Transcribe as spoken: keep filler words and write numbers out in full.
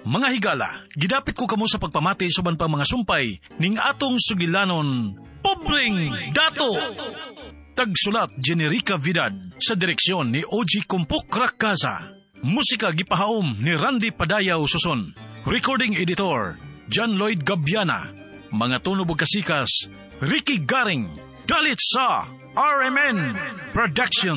Mga higala, gidapit ko kamo sa pagpamati suban pa mga sumpay ning atong sugilanon, Pobreng Dato! Tagsulat Generica Vidad sa direksyon ni O G Kumpok Rakaza. Musika gipahaom ni Randy Padayaw Suson. Recording editor John Lloyd Gabiana. Mga tunog ug kasikas Ricky Garing. Dalit sa R M N Production.